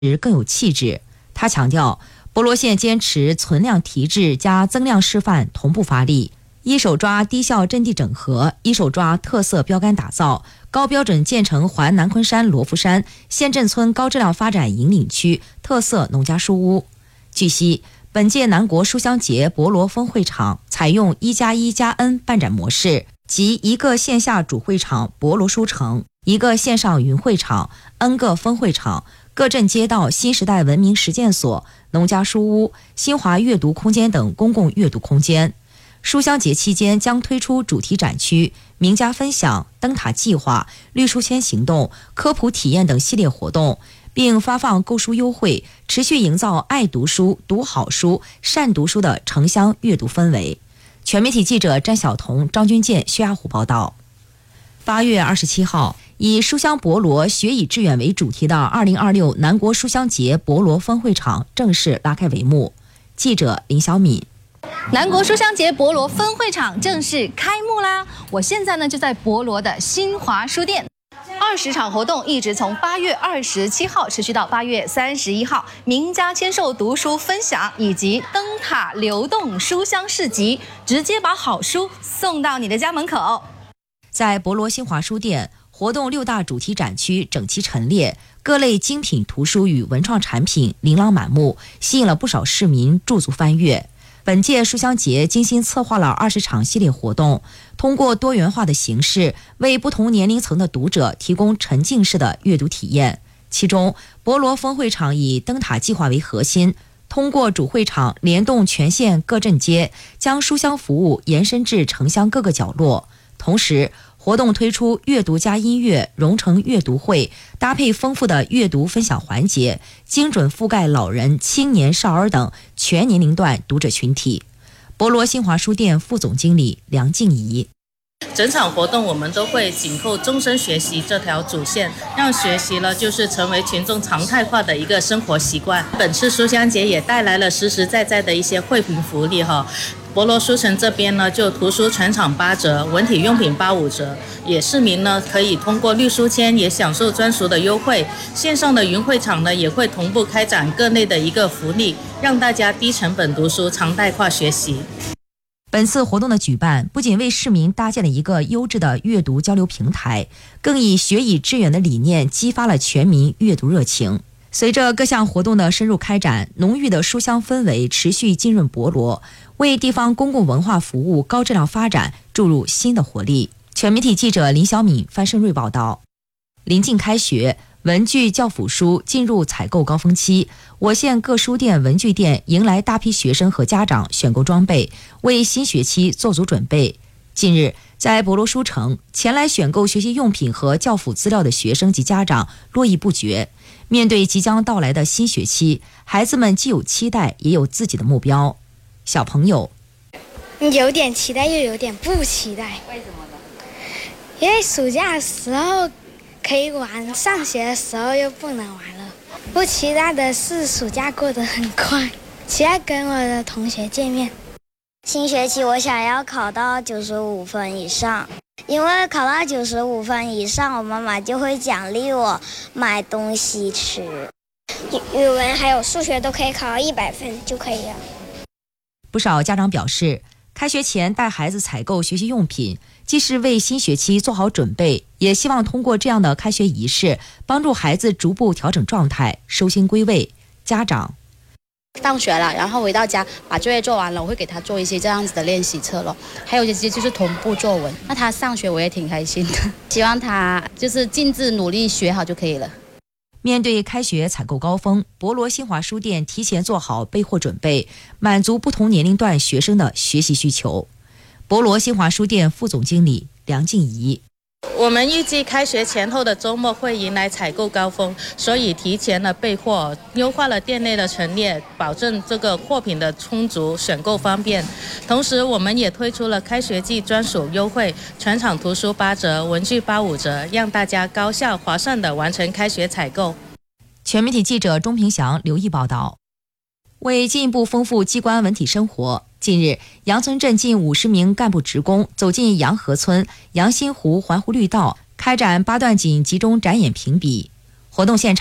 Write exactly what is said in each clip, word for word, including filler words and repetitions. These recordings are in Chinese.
更有气质。他强调，博罗县坚持存量提质加增量示范同步发力，一手抓低效阵地整合，一手抓特色标杆打造，高标准建成环南昆山罗浮山县镇村高质量发展引领区特色农家书屋。据悉，本届南国书香节博罗分会场采用一加一加 N 办展模式，即一个线下主会场博罗书城，一个线上云会场 N 个分会场，各镇街道新时代文明实践所、农家书屋、新华阅读空间等公共阅读空间。书香节期间将推出主题展区、名家分享、灯塔计划、绿书签行动、科普体验等系列活动，并发放购书优惠，持续营造爱读书、读好书、善读书的城乡阅读氛围。全媒体记者詹晓彤、张军健、薛亚虎报道。八月二十七号，以书香博罗学以致远为主题的二零二六南国书香节博罗分会场正式拉开帷幕。记者林小敏。 南国书香节博罗分会场正式开幕啦！我现在呢就在博罗的新华书店。二十场活动一直从八月二十七号持续到八月三十一号，名家签售读书分享以及灯塔流动书香市集，直接把好书送到你的家门口。 在博罗新华书店，活动六大主题展区整齐陈列，各类精品图书与文创产品琳琅满目，吸引了不少市民驻足翻阅。本届书香节精心策划了二十场系列活动，通过多元化的形式，为不同年龄层的读者提供沉浸式的阅读体验。其中，博罗分会场以灯塔计划为核心，通过主会场联动全县各镇街，将书香服务延伸至城乡各个角落。同时，活动推出阅读加音乐融成阅读会，搭配丰富的阅读分享环节，精准覆盖老人、青年、少儿等全年龄段读者群体。博罗新华书店副总经理梁静怡。 整场活动我们都会紧扣终身学习这条主线，让学习了就是成为群众常态化的一个生活习惯。本次书香节也带来了实实在在的一些惠民福利哈。博罗书城这边呢，就图书全场八折，文体用品八五折，也市民呢可以通过绿书签也享受专属的优惠。线上的云会场呢也会同步开展各类的一个福利，让大家低成本读书，常态化学习。 本次活动的举办，不仅为市民搭建了一个优质的阅读交流平台，更以学以致远的理念激发了全民阅读热情。随着各项活动的深入开展，浓郁的书香氛围持续浸润博罗，为地方公共文化服务高质量发展注入新的活力。全媒体记者林小敏、范胜瑞报道。临近开学，文具教辅书进入采购高峰期，我县各书店、文具店迎来大批学生和家长选购装备，为新学期做足准备。近日，在博罗书城，前来选购学习用品和教辅资料的学生及家长络绎不绝。面对即将到来的新学期，孩子们既有期待，也有自己的目标。小朋友有点期待，又有点不期待。 为什么呢？ 因为暑假的时候可以玩，上学的时候又不能玩了。不期待的是暑假过得很快，期待跟我的同学见面。 新学期我想要考到九十五分以上，因为考到九十五分以上，我妈妈就会奖励我买东西吃。 语文还有数学都可以考到一百分就可以了。 不少家长表示，开学前带孩子采购学习用品，既是为新学期做好准备，也希望通过这样的开学仪式，帮助孩子逐步调整状态，收心归位。家长放学了，然后回到家把作业做完了，我会给他做一些这样子的练习册咯。还有一些就是同步作文。那他上学我也挺开心的，希望他就是尽致努力学好就可以了。 面对开学采购高峰，博罗新华书店提前做好备货准备，满足不同年龄段学生的学习需求。博罗新华书店副总经理梁静怡。 我们预计开学前后的周末会迎来采购高峰，所以提前了备货，优化了店内的陈列，保证这个货品的充足，选购方便。同时，我们也推出了开学季专属优惠，全场图书八折，文具八五折，让大家高效划算地完成开学采购。 全媒体记者钟平祥、刘毅报道。为进一步丰富机关文体生活，近日，杨村镇近五十名干部职工走进杨河村杨新湖环湖绿道，开展八段锦集中展演评比。活动现场，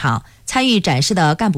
参与展示的干部